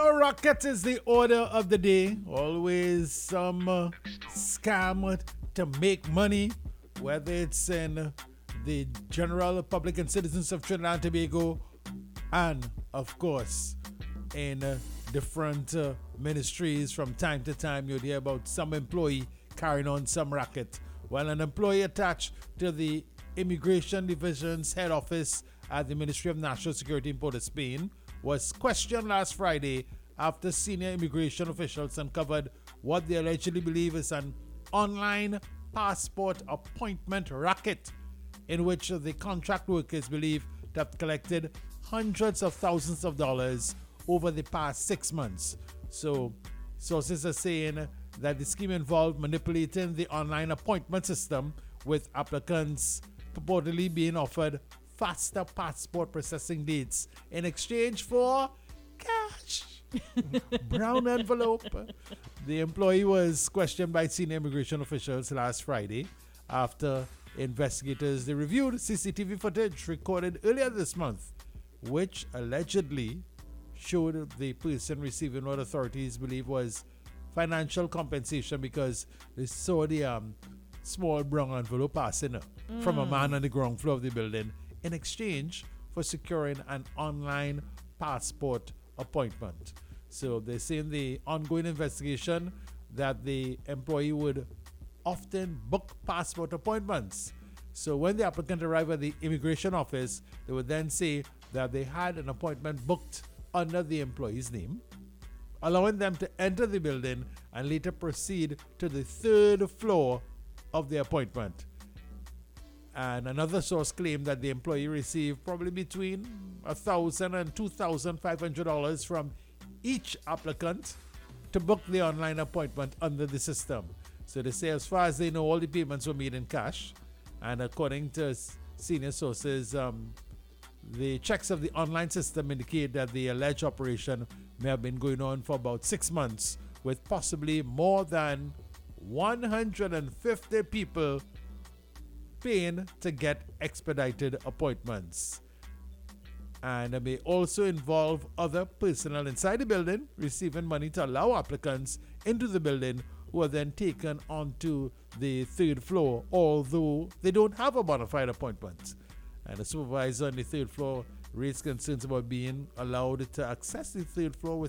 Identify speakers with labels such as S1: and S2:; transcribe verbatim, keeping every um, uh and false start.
S1: So racket is the order of the day. Always some uh, scam to make money, whether it's in the general public and citizens of Trinidad and Tobago, and of course in uh, different uh, ministries. From time to time you'd hear about some employee carrying on some racket. Well, an employee attached to the Immigration Division's head office at the Ministry of National Security in Port of Spain was questioned last Friday after senior immigration officials uncovered what they allegedly believe is an online passport appointment racket in which the contract workers believe to have collected hundreds of thousands of dollars over the past six months. So, sources are saying that the scheme involved manipulating the online appointment system, with applicants purportedly being offered faster passport processing dates in exchange for cash. Brown envelope. The employee was questioned by senior immigration officials last Friday after investigators they reviewed C C T V footage recorded earlier this month, which allegedly showed the person receiving what authorities believe was financial compensation because they saw the um, small brown envelope passing mm. from a man on the ground floor of the building in exchange for securing an online passport appointment. So they're saying the ongoing investigation that the employee would often book passport appointments. So when the applicant arrived at the immigration office, they would then say that they had an appointment booked under the employee's name, allowing them to enter the building and later proceed to the third floor of the appointment. And another source claimed that the employee received probably between one thousand dollars and two thousand five hundred dollars from each applicant to book the online appointment under the system. So they say as far as they know, all the payments were made in cash. And according to senior sources, um, the checks of the online system indicate that the alleged operation may have been going on for about six months, with possibly more than one hundred fifty people paying to get expedited appointments. And it may also involve other personnel inside the building receiving money to allow applicants into the building, who are then taken onto the third floor, although they don't have a bona fide appointment. And the supervisor on the third floor raised concerns about being allowed to access the third floor